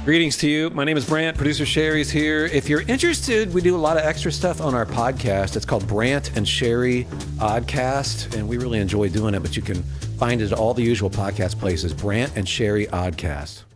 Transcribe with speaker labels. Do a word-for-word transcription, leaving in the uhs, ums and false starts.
Speaker 1: Greetings to you. My name is Brant. Producer Sherry's here. If you're interested, we do a lot of extra stuff on our podcast. It's called Brant and Sherry Oddcast, and we really enjoy doing it, but you can find it at all the usual podcast places. Brant and Sherry Oddcast.